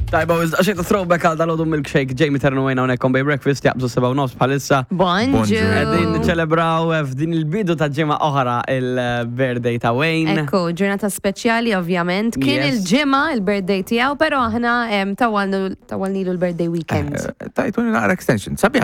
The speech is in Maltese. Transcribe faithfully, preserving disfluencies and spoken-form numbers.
Tajba, għaxek throwback għal dal-għodu milkshake, Jamie Ternuwejna unek on Bay Breakfast, jaqbżu seba u nofs bħalissa. Bonġu. Għedin ċelebraw f'din il-bidu ta' ġemma oħra il-birthday ta' Wayne. Ekku, ġurnata speċjali ovvjament. Kien Yes. il-ġimma il-birthday tijaw, pero aħna em, tawalnilu l-birthday weekend. Tajtu naqra extension. Sabiħ